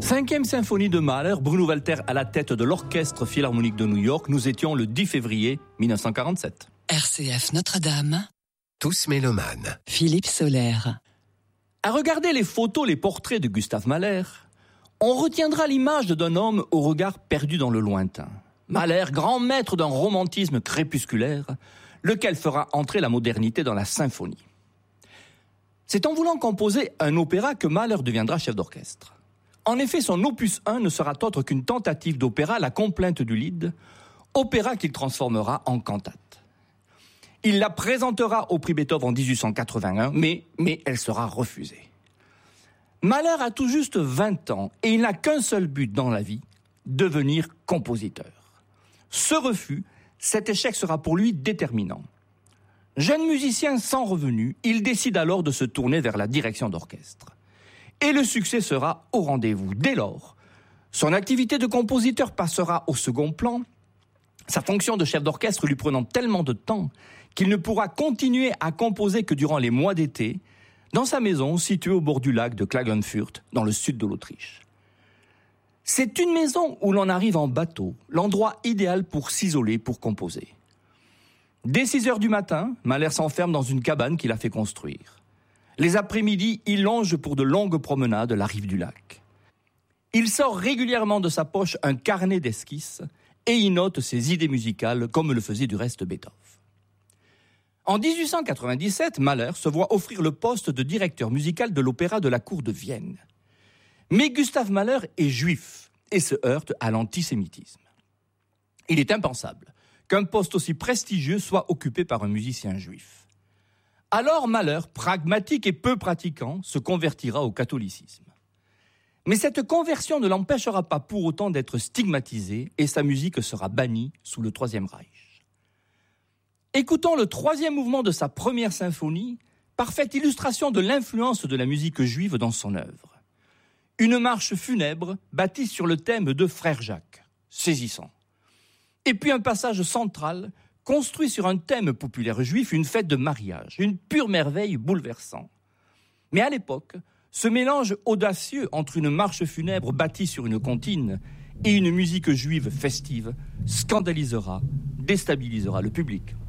5e symphonie de Mahler, Bruno Walter à la tête de l'Orchestre Philharmonique de New York. Nous étions le 10 février 1947. RCF Notre-Dame. Tous mélomanes. Philippe Sollaire. À regarder les photos, les portraits de Gustav Mahler, on retiendra l'image d'un homme au regard perdu dans le lointain. Mahler, grand maître d'un romantisme crépusculaire, lequel fera entrer la modernité dans la symphonie. C'est en voulant composer un opéra que Mahler deviendra chef d'orchestre. En effet, son opus 1 ne sera autre qu'une tentative d'opéra, La Complainte du Lied, opéra qu'il transformera en cantate. Il la présentera au prix Beethoven en 1881, mais elle sera refusée. Mahler a tout juste 20 ans et il n'a qu'un seul but dans la vie, devenir compositeur. Ce refus, cet échec sera pour lui déterminant. Jeune musicien sans revenu, il décide alors de se tourner vers la direction d'orchestre. Et le succès sera au rendez-vous. Dès lors, son activité de compositeur passera au second plan, sa fonction de chef d'orchestre lui prenant tellement de temps qu'il ne pourra continuer à composer que durant les mois d'été, dans sa maison située au bord du lac de Klagenfurt, dans le sud de l'Autriche. C'est une maison où l'on arrive en bateau, l'endroit idéal pour s'isoler, pour composer. Dès 6 heures du matin, Mahler s'enferme dans une cabane qu'il a fait construire. Les après-midi, il longe pour de longues promenades la rive du lac. Il sort régulièrement de sa poche un carnet d'esquisses et y note ses idées musicales, comme le faisait du reste Beethoven. En 1897, Mahler se voit offrir le poste de directeur musical de l'opéra de la cour de Vienne. Mais Gustav Mahler est juif et se heurte à l'antisémitisme. Il est impensable qu'un poste aussi prestigieux soit occupé par un musicien juif. Alors Mahler, pragmatique et peu pratiquant, se convertira au catholicisme. Mais cette conversion ne l'empêchera pas pour autant d'être stigmatisé et sa musique sera bannie sous le Troisième Reich. Écoutons le 3e mouvement de sa première symphonie, parfaite illustration de l'influence de la musique juive dans son œuvre. Une marche funèbre bâtie sur le thème de Frère Jacques, saisissant. Et puis un passage central construit sur un thème populaire juif, une fête de mariage, une pure merveille bouleversante. Mais à l'époque, ce mélange audacieux entre une marche funèbre bâtie sur une comptine et une musique juive festive scandalisera, déstabilisera le public.